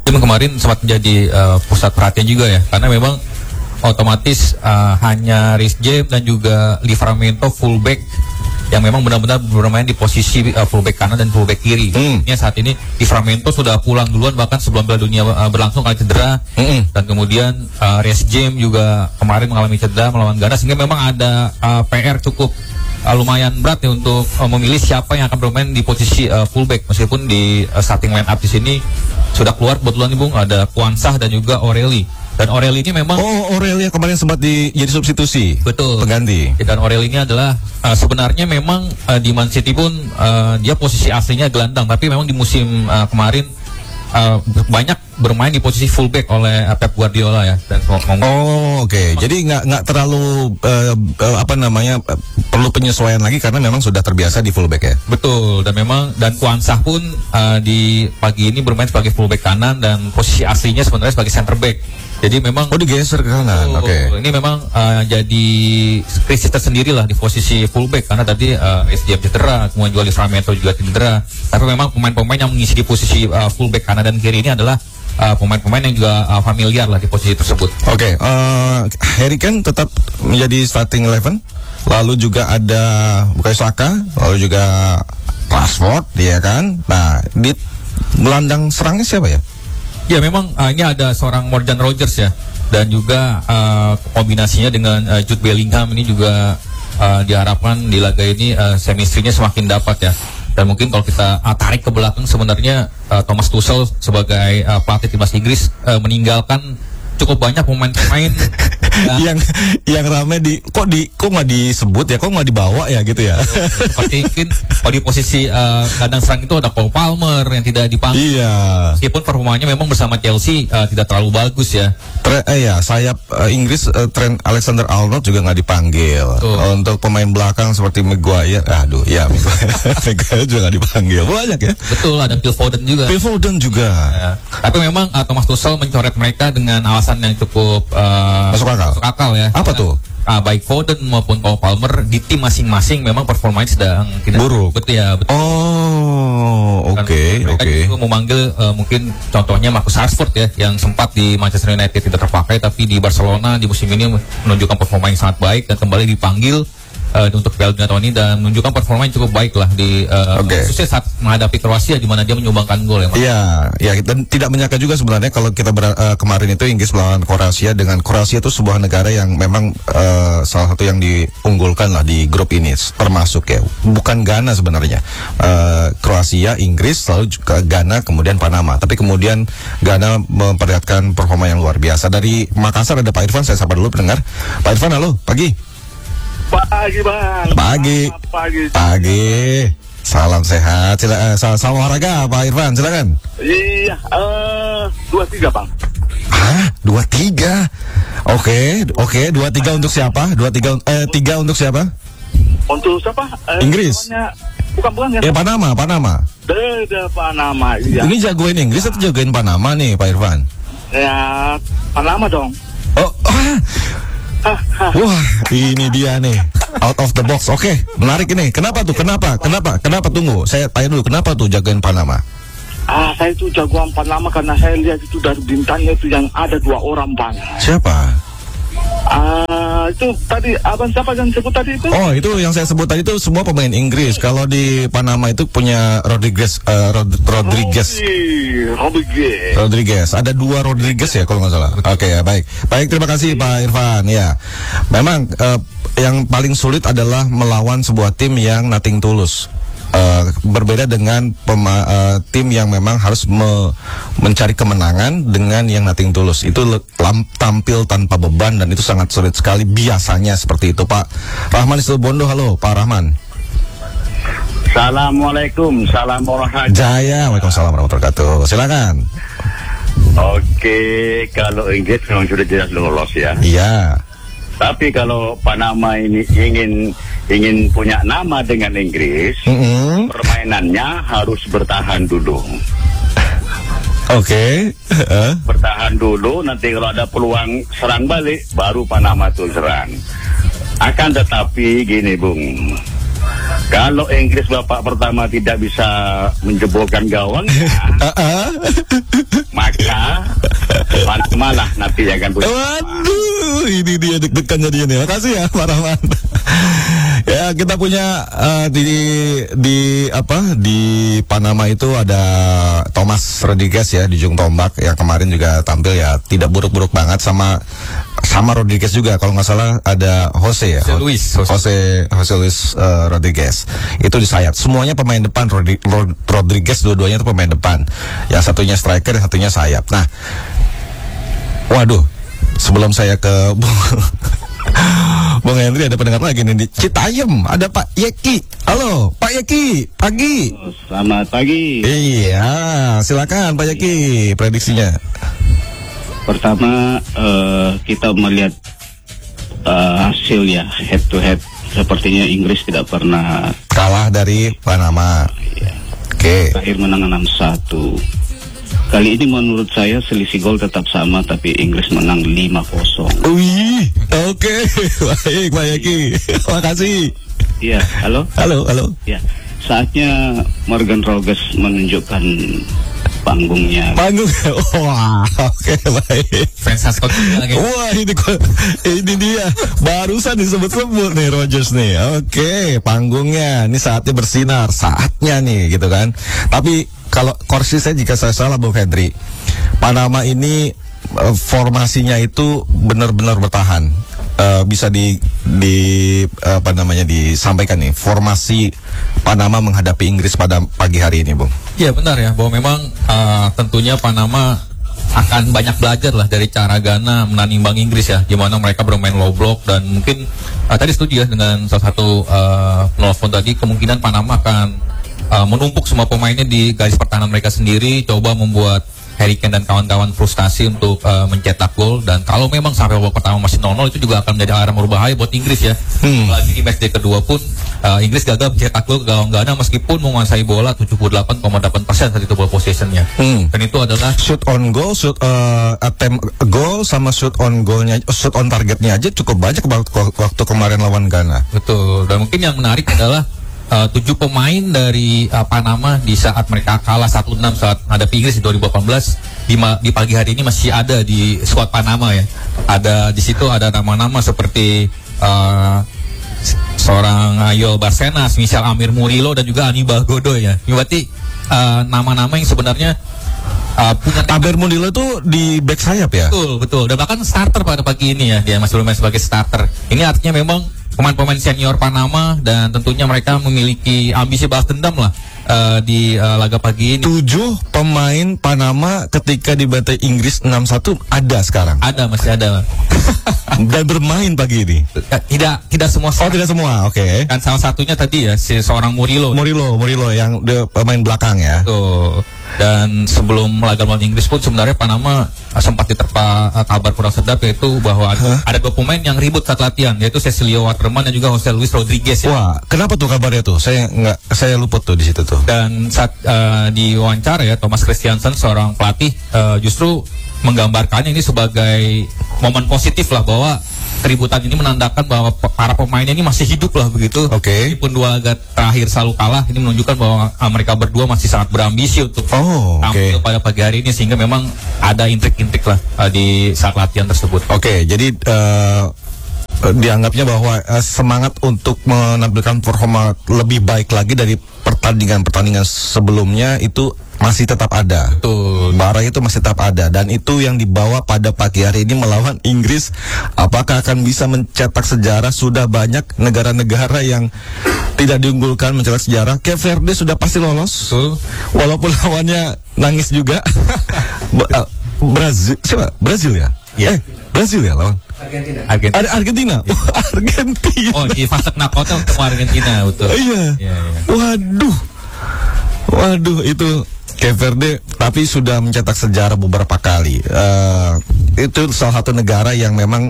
Tim kemarin sempat menjadi pusat perhatian juga ya, karena memang otomatis hanya Reece James dan juga Livramento fullback yang memang benar-benar bermain di posisi fullback kanan dan fullback kiri. Saat ini Livramento sudah pulang duluan bahkan sebelum Piala Dunia berlangsung karena cedera. Dan kemudian Reece James juga kemarin mengalami cedera melawan Ghana, sehingga memang ada PR cukup lumayan berat ya untuk memilih siapa yang akan bermain di posisi fullback, meskipun di starting line up di sini sudah keluar kebetulan nih Bung, ada Kwanzaa dan juga O'Reilly. Dan O'Reilly ini memang O'Reilly yang kemarin sempat jadi substitusi. Betul. Pengganti. Dan O'Reilly ini adalah sebenarnya memang di Man City pun dia posisi aslinya gelandang, tapi memang di musim kemarin banyak bermain di posisi fullback oleh Pep Guardiola ya. Dan Oke. Jadi nggak terlalu perlu penyesuaian lagi karena memang sudah terbiasa di fullback ya. Betul. Dan memang Kwanzaa pun di pagi ini bermain sebagai fullback kanan dan posisi aslinya sebenarnya sebagai center back. Jadi memang digeser ke kanan. Oke. Ini memang jadi krisis tersendiri lah di posisi fullback karena tadi SDM cedera, kemudian juga Livramento juga cedera. Tapi memang pemain-pemain yang mengisi di posisi fullback kanan dan kiri ini adalah pemain-pemain yang juga familiar lah di posisi tersebut. Oke. Harry Kane tetap menjadi starting 11. Lalu juga ada Bukayo Saka, lalu juga Rashford, ya kan? Nah, di gelandang serangnya siapa ya? Ya memang ini ada seorang Morgan Rogers ya, dan juga kombinasinya dengan Jude Bellingham ini juga diharapkan di laga ini chemistry-nya semakin dapat ya. Dan mungkin kalau kita tarik ke belakang sebenarnya Thomas Tuchel sebagai pelatih timnas Inggris meninggalkan cukup banyak pemain-pemain yang ramai kok nggak disebut ya, kok nggak dibawa ya gitu ya. Seperti mungkin kalau di posisi kandang serang itu ada Cole Palmer yang tidak dipanggil. Iya. Meskipun performanya memang bersama Chelsea tidak terlalu bagus ya. Sayap Inggris Trent Alexander-Arnold juga nggak dipanggil. Untuk pemain belakang seperti Maguire, Maguire juga nggak dipanggil. Banyak ya. Betul, ada Phil Foden juga. Ya. Tapi memang Thomas Tuchel mencoret mereka dengan alasan yang cukup masuk akal ya. Apa tuh? Baik Foden maupun Cole Palmer di tim masing-masing memang performanya sedang tidak buruk. Betul ya. Betul. Oke. Juga memanggil mungkin contohnya Marcus Rashford ya, yang sempat di Manchester United tidak terpakai, tapi di Barcelona di musim ini menunjukkan performa yang sangat baik dan kembali dipanggil untuk Piala Dunia tahun ini dan menunjukkan performa yang cukup baik lah di khususnya saat menghadapi Kroasia di mana dia menyumbangkan gol ya. Iya, dan tidak menyangka juga sebenarnya kalau kita kemarin itu Inggris melawan Kroasia, dengan Kroasia itu sebuah negara yang memang salah satu yang diunggulkan lah di grup ini termasuk ya. Bukan Ghana sebenarnya. Kroasia, Inggris, lalu juga Ghana, kemudian Panama. Tapi kemudian Ghana memperlihatkan performa yang luar biasa. Dari Makassar ada Pak Irfan, saya sapa dulu pendengar. Pak Irfan, halo, pagi. Pagi bang. Pagi. Salam sehat. Salam olahraga Pak Irfan, silakan. Iya, 23 bang. 23. Oke, 23 untuk siapa? 3 untuk siapa? Untuk siapa? Inggris. Bukan ya. Panama. Beda Panama. Iya. Ini jagoin Inggris atau jagoin Panama nih Pak Irfan? Ya, Panama dong. Wah, ini dia nih, out of the box. Oke, menarik ini. Kenapa tuh? Kenapa? Tunggu, saya tanya dulu. Kenapa tuh jagain Panama? Saya itu jagoan Panama karena saya lihat itu dari bintangnya itu yang ada 2 orang bang. Siapa? Itu tadi abang siapa yang sebut tadi itu? Oh, itu yang saya sebut tadi itu semua pemain Inggris. Kalau di Panama itu punya Rodriguez. Ada 2 Rodriguez ya kalau nggak salah. Oke ya, baik. Terima kasih Pak Irfan. Ya, memang yang paling sulit adalah melawan sebuah tim yang nothing tulus. Berbeda dengan tim yang memang harus mencari kemenangan dengan yang nothing tulus. Itu tampil tanpa beban dan itu sangat sulit sekali biasanya seperti itu. Pak Rahman Situbondo, halo Pak Rahman. Assalamualaikum, salam olahraga. Jaya, waalaikumsalam warahmatullahi wabarakatuh. Silakan. Oke, kalau Inggris memang sudah jelas lolos ya. Iya. Tapi kalau Panama ini ingin punya nama dengan Inggris, permainannya harus bertahan dulu. Oke. Bertahan dulu, nanti kalau ada peluang serang balik, baru Panama tuh serang. Akan tetapi gini Bung, kalau Inggris babak pertama tidak bisa menjebolkan gawang, maka Rahmalah nanti yang akan punya. Waduh, ini dia deg-degan jadinya nih. Makasih ya Pak Rahman. Ya, kita punya di Panama itu ada Thomas Rodriguez ya di ujung tombak yang kemarin juga tampil ya tidak buruk-buruk banget, sama Rodriguez juga kalau nggak salah ada Jose Luis Rodriguez itu di sayap. Semuanya pemain depan. Rodriguez dua-duanya itu pemain depan. Yang satunya striker, yang satunya sayap. Nah, waduh, sebelum saya ke Bung Henry, ada pendengar lagi nih di Citayam, ada Pak Yeki. Halo Pak Yeki, pagi. Selamat pagi. Iya, silakan Pak Yeki, prediksinya. Pertama kita melihat hasil ya, head to head. Sepertinya Inggris tidak pernah kalah dari Panama. Ya. Oke. Terakhir menang 6-1. Kali ini menurut saya selisih gol tetap sama, tapi Inggris menang 5-0. Wih, oke. Baik Pak Yeki, makasih. Iya, halo. Ya, saatnya Morgan Rogers menunjukkan panggungnya. Wah, oke, baik. Fans Scott lagi. Wah, ini dia barusan disebut-sebut nih Rogers nih. Oke, panggungnya ini saatnya bersinar, saatnya nih gitu kan. Tapi kalau koreksi saya jika saya salah Bung Henry, Panama ini formasinya itu benar-benar bertahan. Bisa disampaikan nih formasi Panama menghadapi Inggris pada pagi hari ini, Bung. Iya benar ya, bahwa memang tentunya Panama akan banyak belajar lah dari cara Ghana menanimbang Inggris ya, gimana mereka bermain low block, dan mungkin tadi setuju ya dengan salah satu penelpon tadi, kemungkinan Panama akan menumpuk semua pemainnya di garis pertahanan mereka sendiri, coba membuat Harry Kane dan kawan-kawan frustasi untuk mencetak gol. Dan kalau memang sampai babak pertama masih 0-0, itu juga akan menjadi alarm berbahaya buat Inggris ya. Lagi di matchday kedua pun Inggris gagal mencetak gol ke gawang Ghana meskipun menguasai bola 78,8% dari ball possession-nya. Dan itu adalah shoot on goal, attempt goal sama shoot on goalnya, shoot on targetnya aja cukup banyak waktu kemarin lawan Ghana. Betul. Dan mungkin yang menarik adalah 7 pemain dari Panama di saat mereka kalah 1-6 saat menghadapi Inggris di 2018 di pagi hari ini masih ada di skuad Panama ya. Ada di situ ada nama-nama seperti seorang Yoel Barcenas, Michel Amir Murillo, dan juga Aníbal Godoy ya. Ini berarti nama-nama yang sebenarnya punya Amir Murillo itu di back sayap ya. Betul. Dan bahkan starter pada pagi ini ya, dia masih bermain sebagai starter. Ini artinya memang pemain-pemain senior Panama, dan tentunya mereka memiliki ambisi balas dendam lah di laga pagi ini. 7 pemain Panama ketika dibantai Inggris 6-1 ada sekarang. Masih ada. Dan bermain pagi ini. Tidak semua. Oh, tidak semua. Oke. Kan salah satunya tadi ya seorang Murillo yang pemain belakang ya. Tuh. Dan sebelum laga melawan Inggris pun sebenarnya Panama sempat diterpa kabar kurang sedap, yaitu bahwa ada 2 pemain yang ribut saat latihan, yaitu Cecilio Waterman dan juga Jose Luis Rodriguez ya. Wah, kenapa tuh kabarnya tuh? Saya luput tuh di situ tuh. Dan saat di wawancara ya, Thomas Christiansen seorang pelatih justru menggambarkannya ini sebagai momen positif lah, bahwa keributan ini menandakan bahwa para pemainnya ini masih hidup lah begitu. Oke. Meskipun 2 laga terakhir selalu kalah, ini menunjukkan bahwa mereka berdua masih sangat berambisi untuk tampil pada pagi hari ini, sehingga memang ada intrik-intrik lah di saat latihan tersebut. Oke, jadi dianggapnya bahwa semangat untuk menampilkan performa lebih baik lagi dari pertandingan sebelumnya itu masih tetap ada. Betul. Bara itu masih tetap ada, dan itu yang dibawa pada pagi hari ini melawan Inggris. Apakah akan bisa mencetak sejarah? Sudah banyak negara-negara yang tidak diunggulkan mencetak sejarah. Cape Verde sudah pasti lolos. Walaupun lawannya nangis juga. Brazil ya? Yeah. Brazil ya lawan Argentina. Oh, di fase knockout ketemu Argentina, betul. Iya. Waduh, itu Cape Verde tapi sudah mencetak sejarah beberapa kali. Itu salah satu negara yang memang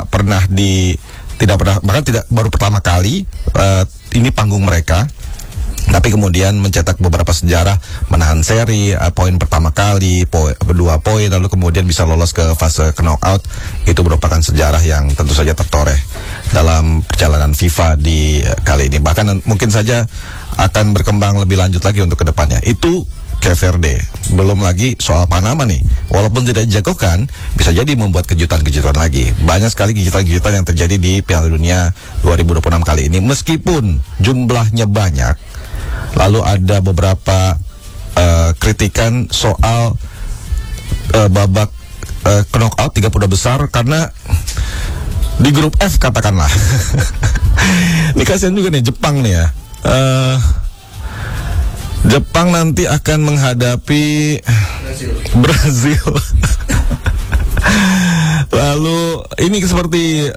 baru pertama kali ini panggung mereka. Tapi kemudian mencetak beberapa sejarah, menahan seri, poin pertama kali, 2 poin, lalu kemudian bisa lolos ke fase knockout. Itu merupakan sejarah yang tentu saja tertoreh dalam perjalanan FIFA di kali ini. Bahkan mungkin saja akan berkembang lebih lanjut lagi untuk kedepannya. Itu Cape Verde. Belum lagi soal Panama nih. Walaupun tidak dijagokan, bisa jadi membuat kejutan-kejutan lagi. Banyak sekali kejutan-kejutan yang terjadi di Piala Dunia 2026 kali ini. Meskipun jumlahnya banyak, lalu ada beberapa kritikan soal babak knockout 30 besar karena di grup F katakanlah. Ini kasihan juga nih Jepang nih ya. Jepang nanti akan menghadapi Brazil. Lalu ini seperti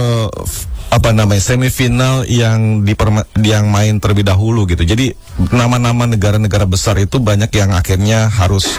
semifinal yang main terlebih dahulu gitu. Jadi nama-nama negara-negara besar itu banyak yang akhirnya harus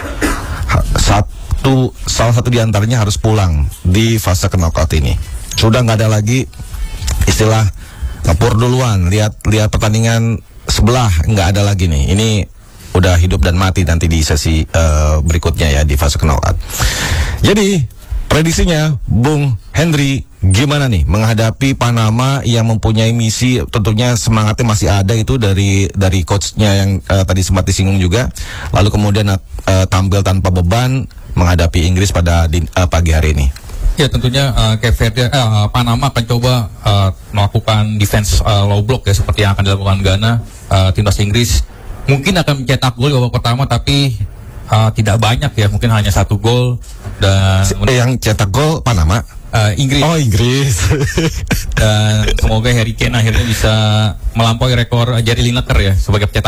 salah satu diantaranya harus pulang di fase knockout ini. Sudah nggak ada lagi istilah ngepur duluan, lihat pertandingan sebelah, nggak ada lagi nih. Ini udah hidup dan mati nanti di sesi berikutnya ya di fase knockout. Jadi prediksinya Bung Henry gimana nih menghadapi Panama yang mempunyai misi, tentunya semangatnya masih ada itu dari coachnya yang tadi sempat disinggung juga. Lalu kemudian tampil tanpa beban menghadapi Inggris pada pagi hari ini. Ya tentunya Panama akan coba melakukan defense low block ya seperti yang akan dilakukan Ghana. Timnas Inggris mungkin akan mencetak gol di babak pertama tapi tidak banyak ya, mungkin hanya 1 gol. Dan yang cetak gol Panama, Inggris. Oh Inggris. Dan semoga Harry Kane akhirnya bisa melampaui rekor Gary Lineker ya sebagai pencetak